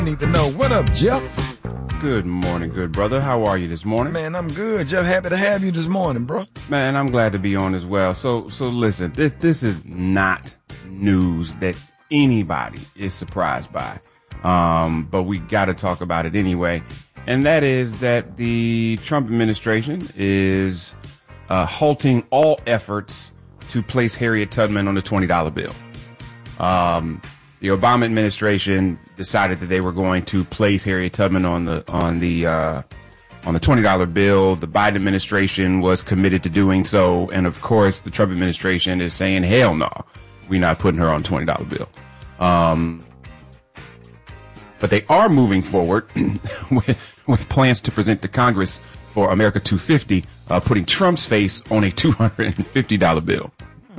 Need to know. What up, Jeff? Good morning, good brother. How are you this morning? Man, I'm good, Jeff. Happy to have you this morning, bro. Man, I'm glad to be on as well. So listen, this is not news that anybody is surprised by. But we got to talk about it anyway. And that is that the Trump administration is halting all efforts to place Harriet Tubman on the $20 bill. The Obama administration decided that they were going to place Harriet Tubman on the $20 bill. The Biden administration was committed to doing so, and of course, the Trump administration is saying, "Hell no, we're not putting her on the $20 bill." But they are moving forward with plans to present to Congress for America 250, putting Trump's face on a $250 bill.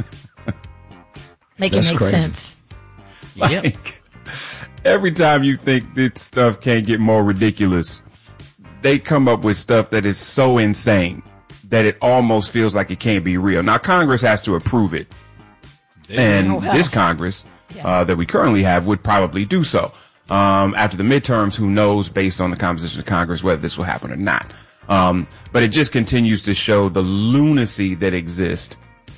Make it make sense. Like, every time you think this stuff can't get more ridiculous, they come up with stuff that is so insane that it almost feels like it can't be real. Now, Congress has to approve it. And this Congress that we currently have would probably do so. After the midterms, who knows, based on the composition of Congress, whether this will happen or not. But it just continues to show the lunacy that exists.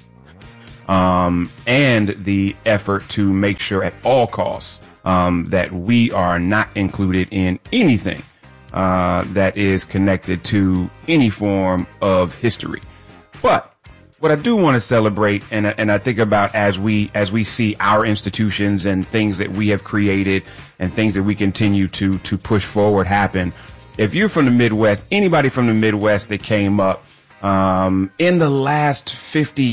And the effort to make sure at all costs that we are not included in anything that is connected to any form of history. But what I do want to celebrate, and I think about as we see our institutions and things that we have created and things that we continue to push forward happen. If you're from the Midwest, anybody from the Midwest that came up in the last 50